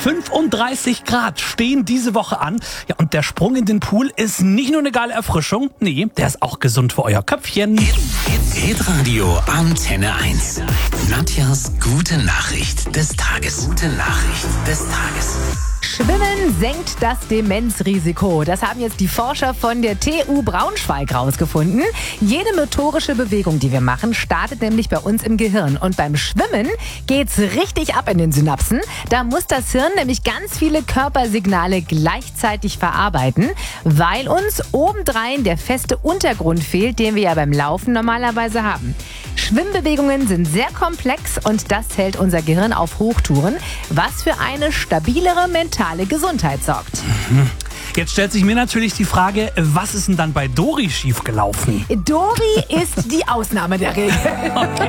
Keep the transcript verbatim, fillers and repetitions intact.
fünfunddreißig Grad stehen diese Woche an. Ja, und der Sprung in den Pool ist nicht nur eine geile Erfrischung, nee, der ist auch gesund für euer Köpfchen. Hitradio Antenne eins. Nadjas gute Nachricht des Tages. Gute Nachricht des Tages. Schwimmen senkt das Demenzrisiko. Das haben jetzt die Forscher von der T U Braunschweig rausgefunden. Jede motorische Bewegung, die wir machen, startet nämlich bei uns im Gehirn. Und beim Schwimmen geht's richtig ab in den Synapsen. Da muss das Hirn nämlich ganz viele Körpersignale gleichzeitig verarbeiten, weil uns obendrein der feste Untergrund fehlt, den wir ja beim Laufen normalerweise haben. Schwimmbewegungen sind sehr komplex und das hält unser Gehirn auf Hochtouren, was für eine stabilere mentale Gesundheit sorgt. Mhm. Jetzt stellt sich mir natürlich die Frage, was ist denn dann bei Dori schiefgelaufen? Dori ist die Ausnahme der Regel. Okay.